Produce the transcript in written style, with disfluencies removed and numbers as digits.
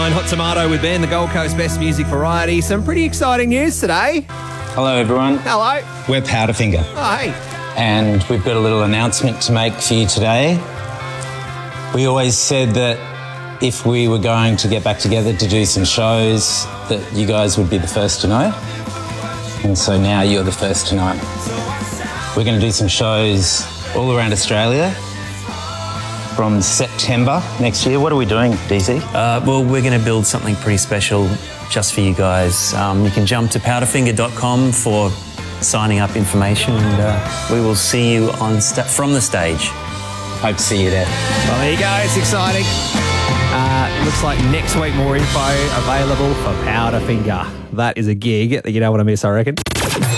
9 Hot Tomato with Ben, the Gold Coast Best Music Variety. Some pretty exciting news today. Hello, everyone. Hello. We're Powderfinger. Oh, hey. And we've got a little announcement to make for you today. We always said that if we were going to get back together to do some shows, that you guys would be the first to know. And so now you're the first to know. We're going to do some shows all around Australia from September next year. What are we doing, DZ? Well, we're going to build something pretty special just for you guys. You can jump to powderfinger.com for signing up information, and we will see you on from the stage. Hope to see you there. Well, there you go. It's exciting. Looks like next week more info available for Powderfinger. That is a gig that you don't want to miss, I reckon.